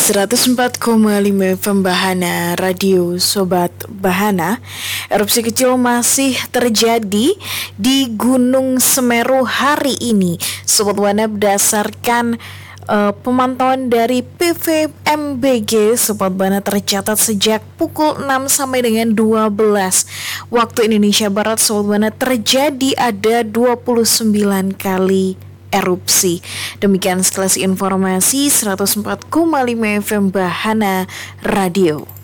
104,5 FM Bahana Radio Sobat Bahana. Erupsi kecil masih terjadi di Gunung Semeru hari ini, Sobat Bahana. Berdasarkan pemantauan dari PVMBG, Sobat Bahana, tercatat sejak pukul 6 sampai dengan 12 waktu Indonesia Barat, Sobat Bahana, terjadi ada 29 kali erupsi. Demikian sekelas informasi 104,5 FM Bahana Radio.